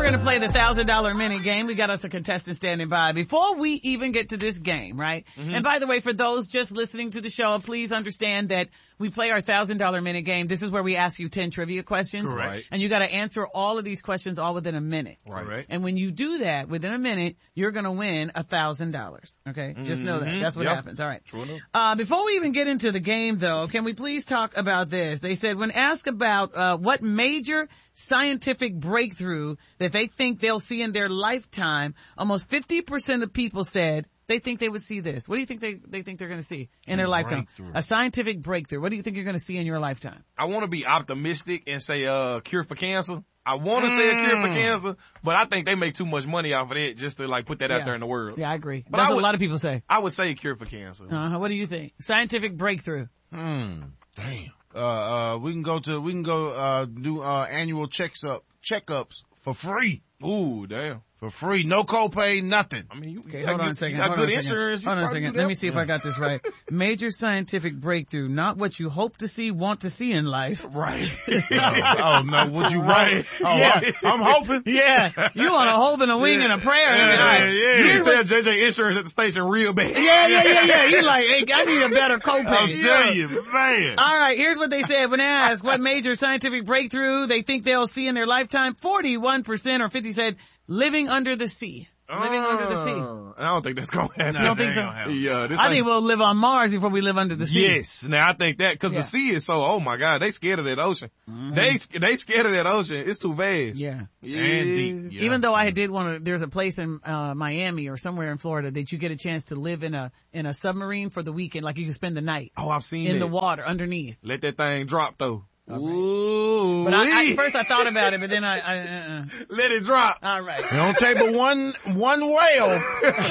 going to play the $1,000 minute game. We got us a contestant standing by. Before we even get to this game, right? Mm-hmm. And by the way, for those just listening to the show, please understand that we play our $1,000 minute game. This is where we ask you 10 trivia questions. Correct. And you got to answer all of these questions all within a minute. Right. And when you do that within a minute, you're going to win $1,000. Okay? Just know that. That's what happens. All right. True enough. Before we even get into the game though, can we please talk about this? They said when asked about, what major scientific breakthrough that they think they'll see in their lifetime, almost 50% of people said they think they would see this. What do you think they think they're going to see in their lifetime? A scientific breakthrough. What do you think you're going to see in your lifetime? I want to be optimistic and say cure for cancer. I want to say a cure for cancer, but I think they make too much money off of it just to like put that out there in the world. Yeah, I agree. But that's what a lot of people say. I would say cure for cancer. What do you think? Scientific breakthrough. Damn. We can go do annual checkups for free. Ooh, damn. For free. No copay, nothing. I mean, hold on a second. You got good insurance. Hold on a second. Let me see if I got this right. Major scientific breakthrough, not what you hope to see, want to see in life. Right. no, what you want? Oh, yeah. I'm hoping. Yeah. You want a hope and a wing and a prayer. You tell JJ Insurance at the station real bad. Yeah. You like, hey, I need a better copay. I'm telling you, man. All right, here's what they said when asked what major scientific breakthrough they think they'll see in their lifetime. 41% or 50 said living under the sea. Living under the sea. I don't think that's going to happen. You don't think so? Yeah. I think we'll live on Mars before we live under the sea. Yes. Now I think that, cause the sea is so, oh my God, they scared of that ocean. Mm-hmm. They scared of that ocean. It's too vast. Yeah. And deep. Yeah. Even though I did want to, there's a place in, Miami or somewhere in Florida that you get a chance to live in a submarine for the weekend. Like you can spend the night. Oh, I've seen in that. the water underneath. Let that thing drop though. Right. Ooh. But at first I thought about it, but then I let it drop. All right. It don't take but one whale.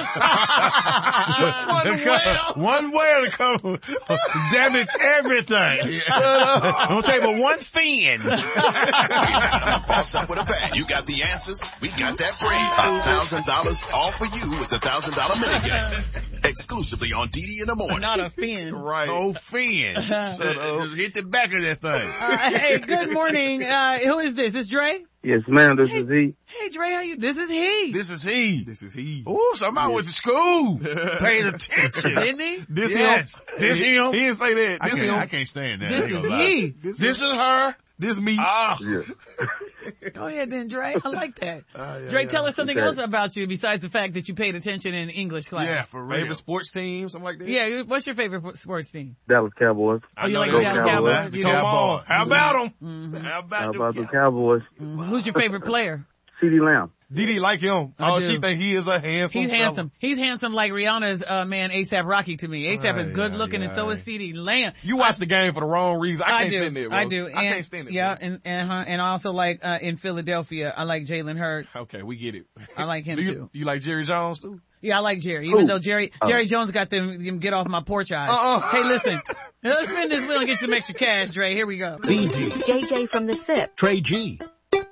One whale to come damage everything. Shut up. Don't take but one fin. It's time to boss up with a bang. You got the answers. We got that brain. $1,000 all for you with the $1,000 minigame. Exclusively on DD in the morning. Not a fin. Right. No fin. Just hit the back of that thing. Hey, good morning. Who is this? Is Dre? Yes, ma'am. This is he. Hey, Dre, how you? This is he. This is he. This is he. Ooh, somebody went to school. Paid attention. Didn't he? This him. This him. He didn't say that. This him. I can't stand that. This is he. This is her. This me. Yeah. Go ahead then, Dre. I like that. Dre, tell us something else about you besides the fact that you paid attention in English class. Yeah, for real. Favorite sports team, something like that? Yeah, what's your favorite sports team? Dallas Cowboys. Oh, you like the Dallas Cowboys? You Come on. How about them? Mm-hmm. How about the Cowboys? Mm-hmm. Who's your favorite player? CeeDee Lamb. Didi like him. She think he is a handsome He's fella. handsome. He's handsome like Rihanna's man A$AP Rocky to me. A$AP is good looking and so is CeeDee Lamb. You watch the game for the wrong reason. I can't stand it, bro. I do. I can't stand it. Yeah, bro. and I also like in Philadelphia, I like Jalen Hurts. Okay, we get it. I like him too. You like Jerry Jones too? Yeah, I like Jerry. Even though Jerry Jones got them get off my porch eyes. Hey, listen. Let's spin this wheel and get some extra cash, Dre. Here we go. BG. JJ from the SIP. Trey G.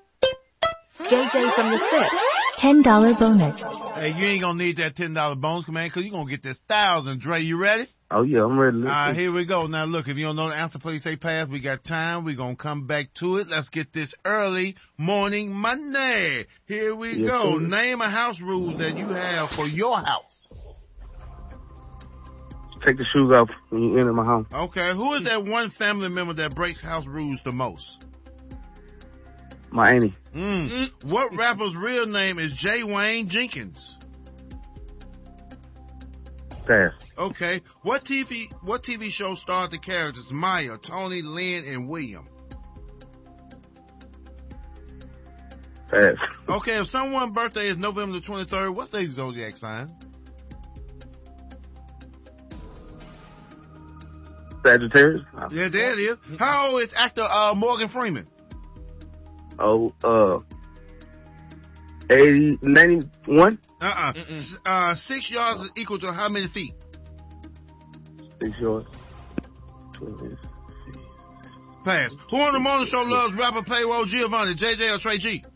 JJ from the SIP. $10 bonus. Hey, you ain't gonna need that $10 bonus, man, cause you're gonna get this 1,000. Dre, you ready? Oh yeah, I'm ready. Here we go. Now look, if you don't know the answer, please say pass. We got time. We're gonna come back to it. Let's get this early morning money. Here we go. Sir. Name a house rule that you have for your house. Take the shoes off when you enter my house. Okay, who is that one family member that breaks house rules the most? My auntie. What rapper's real name is J. Wayne Jenkins? Pass. Okay. What TV show starred the characters Maya, Tony, Lynn, and William? Pass. Okay, if someone's birthday is November the 23rd, what's their zodiac sign? Sagittarius. Yeah, there it is. How old is actor Morgan Freeman? 91. 6 yards is equal to how many feet? 6 yards. 20. Pass. Who on the morning show loves rapper Playboy Giovanni, JJ or Trey G?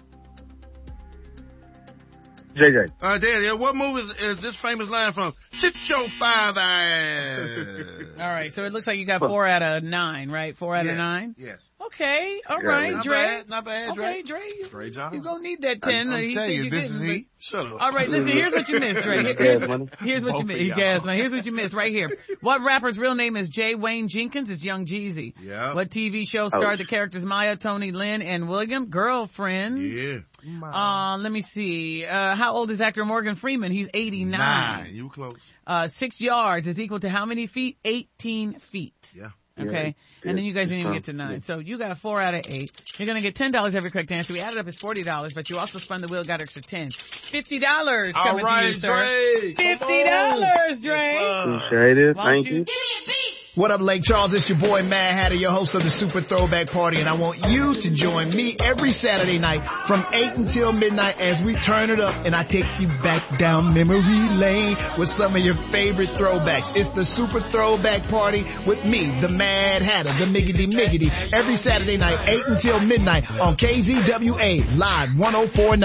JJ. There it is. What movie is this famous line from? Shit Show 5 Eyes. All right, so it looks like you got 4 out of 9, right? 4 out of 9? Yes. Okay. All Yeah, right, Not Dre. bad, not bad, Dre. Okay, Dre. Dre Johnson. You gonna need that 10. I'm He telling said you, this is didn't, he. Shut up. All right, listen, here's what you missed, Dre. Gas money. Here's what you Both missed. of y'all. Gas money. Here's what you missed right here. What rapper's real name is Jay Wayne Jenkins? It's Young Jeezy. Yeah. What TV show starred the characters Maya, Tony, Lynn, and William? Girlfriends. Yeah. Let me see. How old is actor Morgan Freeman? He's 89. 9. You close. 6 yards is equal to how many feet? 18 feet. Yeah. Okay. Yeah. And then you guys didn't even Yeah. get to 9. So you got 4 out of 8. You're going to get $10 every correct answer. We added up as $40, but you also spun the wheel, got extra 10. $50 All coming to right, you, sir. Dre. $50, Dre. Appreciate it. Why don't Thank you. What up, Lake Charles? It's your boy, Mad Hatter, your host of the Super Throwback Party, and I want you to join me every Saturday night from 8 until midnight as we turn it up and I take you back down memory lane with some of your favorite throwbacks. It's the Super Throwback Party with me, the Mad Hatter, the Miggity, every Saturday night, 8 until midnight on KZWA, live 104.9.